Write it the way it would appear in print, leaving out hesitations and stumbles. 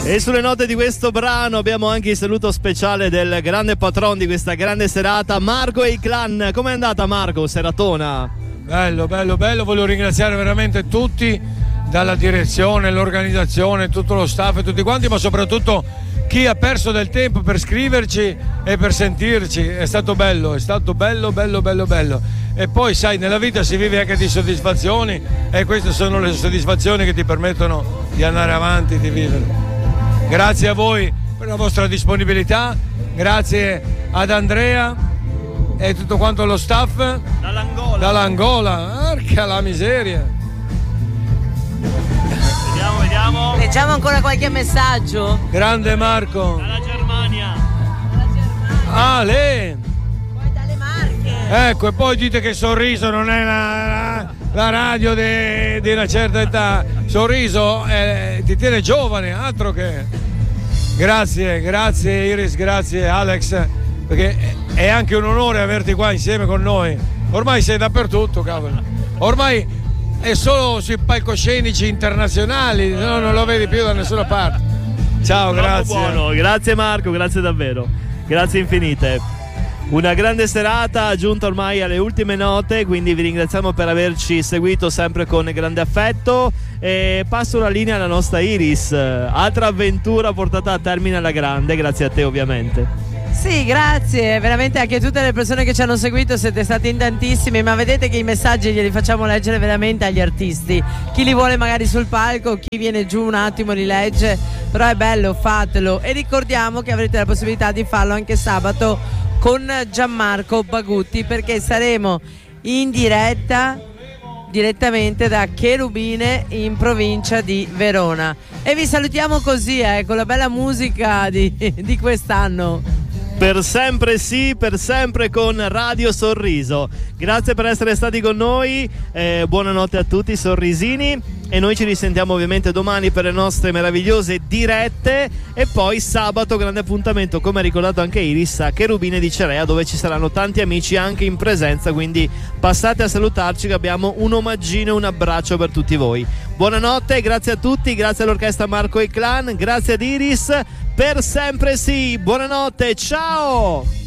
E sulle note di questo brano abbiamo anche il saluto speciale del grande patron di questa grande serata, Marco e i Clan. Com'è andata, Marco? Seratona? Bello, voglio ringraziare veramente tutti, dalla direzione, l'organizzazione, tutto lo staff e tutti quanti, ma soprattutto chi ha perso del tempo per scriverci e per sentirci. È stato bello. E poi sai, nella vita si vive anche di soddisfazioni, e queste sono le soddisfazioni che ti permettono di andare avanti, di vivere. Grazie a voi per la vostra disponibilità, grazie ad Andrea e tutto quanto lo staff dall'Angola. Arca la miseria. Vediamo. Leggiamo ancora qualche messaggio. Grande Marco. Dalla Germania. Ale. Poi dalle Marche. Ecco, e poi dite che Sorriso non è la radio di una certa età. Sorriso ti tiene giovane, altro che. Grazie Iris, grazie Alex, perché è anche un onore averti qua insieme con noi. Ormai sei dappertutto, cavolo. Ormai è solo sui palcoscenici internazionali, no, non lo vedi più da nessuna parte. Ciao, grazie. Buono. Grazie Marco, grazie davvero. Grazie infinite. Una grande serata giunta ormai alle ultime note, quindi vi ringraziamo per averci seguito sempre con grande affetto, e passo la linea alla nostra Iris. Altra avventura portata a termine alla grande, grazie a te ovviamente. Sì, grazie, veramente anche a tutte le persone che ci hanno seguito, siete stati in tantissimi, ma vedete che i messaggi glieli facciamo leggere veramente agli artisti. Chi li vuole magari sul palco, chi viene giù un attimo li legge, però è bello, fatelo, e ricordiamo che avrete la possibilità di farlo anche sabato con Gianmarco Bagutti, perché saremo in diretta direttamente da Cherubine in provincia di Verona, e vi salutiamo così, con la bella musica di quest'anno. Per sempre sì, per sempre con Radio Sorriso. Grazie per essere stati con noi, buonanotte a tutti sorrisini, e noi ci risentiamo ovviamente domani per le nostre meravigliose dirette, e poi sabato grande appuntamento, come ha ricordato anche Iris, a Cherubine di Cerea, dove ci saranno tanti amici anche in presenza, quindi passate a salutarci, che abbiamo un omaggino e un abbraccio per tutti voi. Buonanotte, grazie a tutti, grazie all'orchestra Marco e Clan, grazie ad Iris. Per sempre sì, buonanotte, ciao!